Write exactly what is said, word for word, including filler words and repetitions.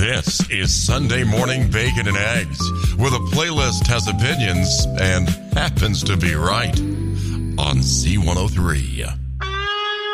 This is Sunday Morning Bacon and Eggs, where the playlist has opinions and happens to be right on Z one oh three.